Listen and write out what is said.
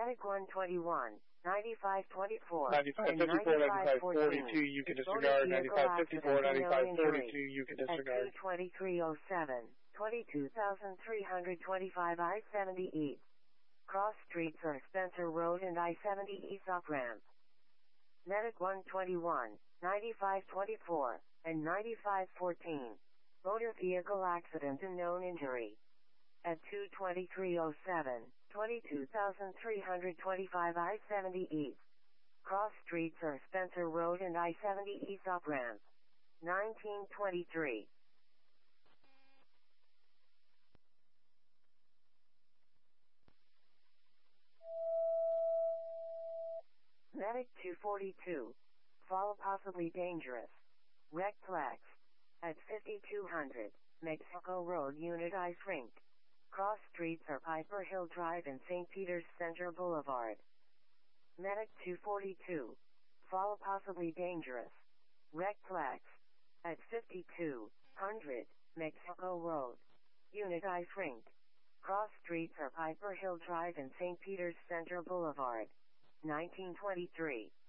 Medic 121, 9524, 9554, 9542, you can disregard. 9554, 9542, you can disregard. At 22307, 22,325 I-70 East. Cross streets are Spencer Road and I-70 East up ramp. Medic 121, 9524, and 9514. Motor vehicle accident and known injury. At 22307, 22,325 I-70 East. Cross streets are Spencer Road and I-70 East up ramp. 1923. Medic 242. Fall possibly dangerous. Recplex. At 5200, Mexico Road Unit Ice Rink. Cross streets are Piper Hill Drive and St. Peter's Center Boulevard. Medic 242. Fall possibly dangerous. Recplex. At 5200, Mexico Road. Unit Ice Rink. Cross streets are Piper Hill Drive and St. Peter's Center Boulevard. 1923.